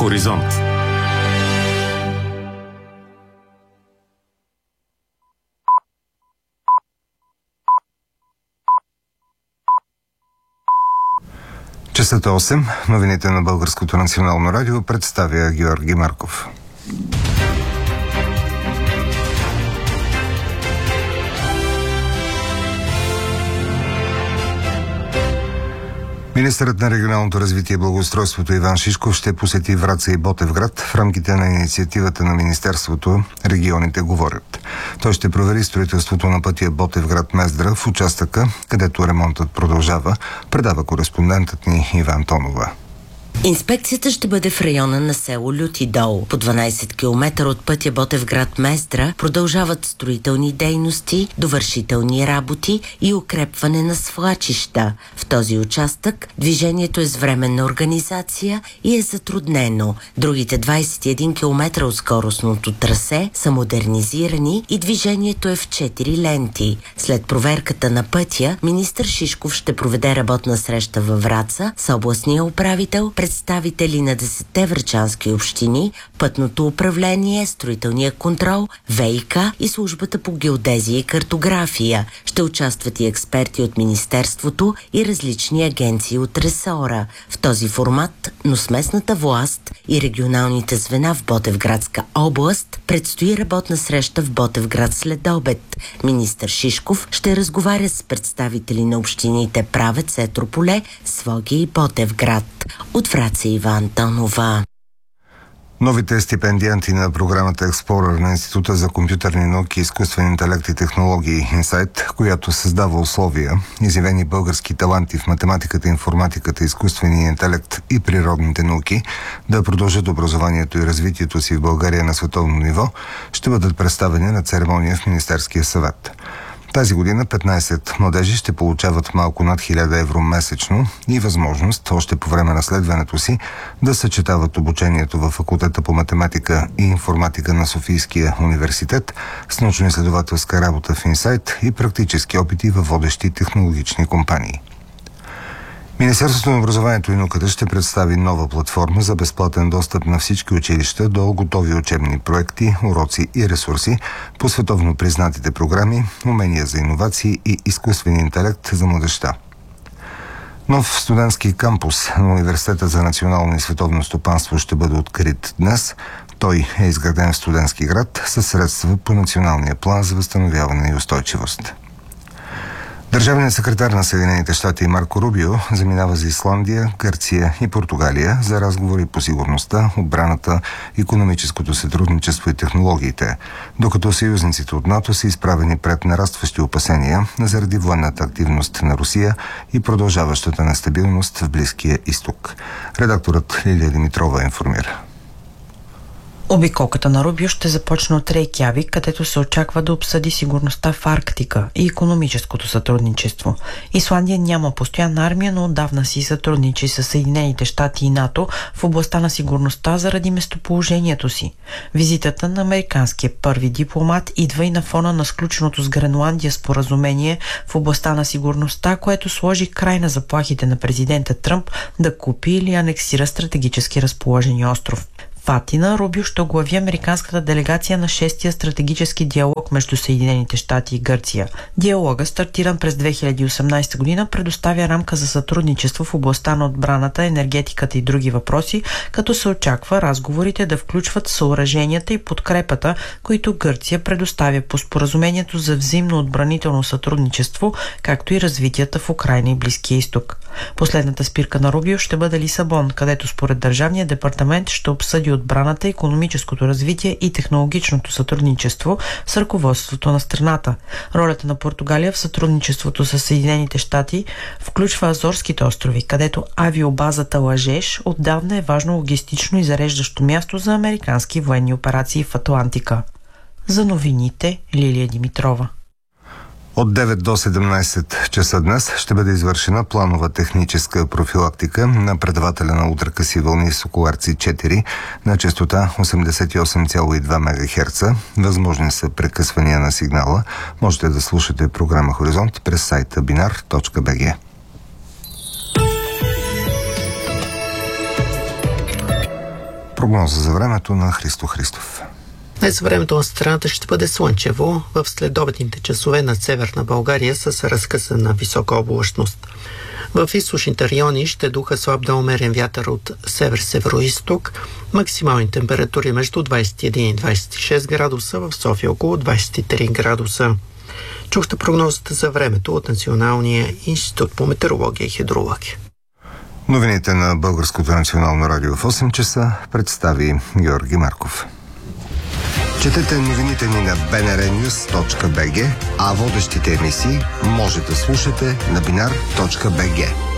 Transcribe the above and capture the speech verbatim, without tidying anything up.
Хоризонт. Часът е осем. Новините на Българското национално радио представя Георги Марков. Министърът на регионалното развитие и благоустройството Иван Шишков ще посети Враца и Ботевград в рамките на инициативата на Министерството „Регионите говорят“. Той ще провери строителството на пътя Ботевград-Мездра в участъка, където ремонтът продължава, предава кореспондентът ни Иван Тонова. Инспекцията ще бъде в района на село Люти дол. По дванайсет километра от пътя Ботевград-Мездра продължават строителни дейности, довършителни работи и укрепване на свлачища. В този участък движението е с временна организация и е затруднено. Другите двайсет и един километра от скоростното трасе са модернизирани и движението е в четири ленти. След проверката на пътя, министър Шишков ще проведе работна среща във Враца с областния управител, представители на десетте врачански общини, пътното управление, строителния контрол, ВиК и службата по геодезия и картография. Ще участват и експерти от Министерството и различни агенции от ресора. В този формат, но с местната власт и регионалните звена в Ботевградска област, предстои работна среща в Ботевград след обед. Министър Шишков ще разговаря с представители на общините Правец, Етрополе, Своге и Ботевград. От Враца Иван Тонова. Новите стипендианти на програмата Explorer на Института за компютърни науки, изкуствен интелект и технологии Инсайт, която създава условия изявени български таланти в математиката, информатиката, изкуствения интелект и природните науки да продължат образованието и развитието си в България на световно ниво, ще бъдат представени на церемония в Министерския съвет. Тази година петнайсет младежи ще получават малко над хиляда евро месечно и възможност още по време на следването си да съчетават обучението във факултета по математика и информатика на Софийския университет с научно-изследователска работа в Инсайт и практически опити във водещи технологични компании. Министерството на образованието и науката ще представи нова платформа за безплатен достъп на всички училища до готови учебни проекти, уроци и ресурси по световно признатите програми, умения за иновации и изкуствен интелект за младежта. Нов студентски кампус на Университета за национално и световно стопанство ще бъде открит днес. Той е изграден в студентски град със средства по Националния план за възстановяване и устойчивост. Държавният секретар на Съединените щати Марко Рубио заминава за Исландия, Гърция и Португалия за разговори по сигурността, отбраната, икономическото сътрудничество и технологиите, докато съюзниците от НАТО са изправени пред нарастващи опасения заради военната активност на Русия и продължаващата нестабилност в Близкия изток. Редакторът Лилия Димитрова информира. Обиколката на Рубио ще започне от Рейкявик, където се очаква да обсъди сигурността в Арктика и икономическото сътрудничество. Исландия няма постоянна армия, но отдавна си сътрудничи с Съединените щати и НАТО в областта на сигурността заради местоположението си. Визитата на американския първи дипломат идва и на фона на сключеното с Гренландия споразумение в областта на сигурността, което сложи край на заплахите на президента Тръмп да купи или анексира стратегически разположен остров. В Атина Рубио ще оглави американската делегация на шестия стратегически диалог между Съединените щати и Гърция. Диалогът, стартиран през две хиляди и осемнайсета година, предоставя рамка за сътрудничество в областта на отбраната, енергетиката и други въпроси, като се очаква разговорите да включват съоръженията и подкрепата, които Гърция предоставя по споразумението за взаимно отбранително сътрудничество, както и развитията в Украйна и Близкия изток. Последната спирка на Рубио ще бъде Лисабон, където според Държавния департамент ще обсъди отбраната, икономическото развитие и технологичното сътрудничество с ръководството на страната. Ролята на Португалия в сътрудничеството с Съединените щати включва Азорските острови, където авиобазата Лажеш отдавна е важно логистично и зареждащо място за американски военни операции в Атлантика. За новините Лилия Димитрова. От девет до седемнайсет часа днес ще бъде извършена планова техническа профилактика на предавателя на ултракъси вълни Соколарци четири на честота осемдесет и осем цяло и две мегахерца. Възможни са прекъсвания на сигнала. Можете да слушате програма Хоризонт през сайта биnar точка би джи. Прогноза за времето на Христо Христов. Днес времето на страната ще бъде слънчево в следобедните часове на северна България с разкъсана висока облачност. В източните райони ще духа слаб до умерен вятър от север-североизток. Максимални температури между двадесет и един и двадесет и шест градуса, в София около двадесет и три градуса. Чухте прогнозата за времето от Националния институт по метеорология и хидрология. Новините на Българското национално радио в осем часа представи Георги Марков. Четете новините ни на би ен ар нюс точка би джи, а водещите емисии може да слушате на бинар точка би джи.